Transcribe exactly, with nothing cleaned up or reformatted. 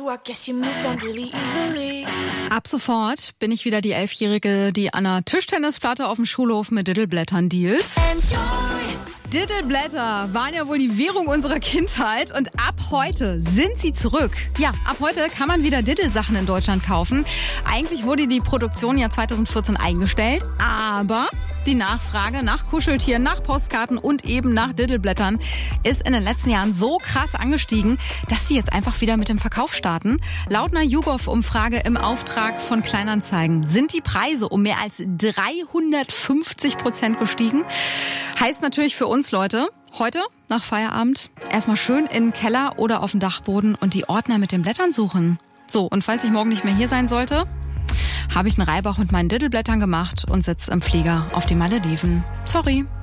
I guess you moved on really easily. Ab sofort bin ich wieder die Elfjährige, die an einer Tischtennisplatte auf dem Schulhof mit Diddleblättern dealt. Enjoy. Diddleblätter waren ja wohl die Währung unserer Kindheit und ab heute sind sie zurück. Ja, ab heute kann man wieder Diddle-Sachen in Deutschland kaufen. Eigentlich wurde die Produktion ja zweitausendvierzehn eingestellt, aber die Nachfrage nach Kuscheltieren, nach Postkarten und eben nach Diddleblättern ist in den letzten Jahren so krass angestiegen, dass sie jetzt einfach wieder mit dem Verkauf starten. Laut einer YouGov-Umfrage im Auftrag von Kleinanzeigen sind die Preise um mehr als dreihundertfünfzig Prozent gestiegen. Heißt natürlich für uns, Leute, heute nach Feierabend erstmal schön in den Keller oder auf dem Dachboden und die Ordner mit den Blättern suchen. So, und falls ich morgen nicht mehr hier sein sollte, habe ich einen Reibach mit meinen Diddleblättern gemacht und sitze im Flieger auf die Malediven. Sorry.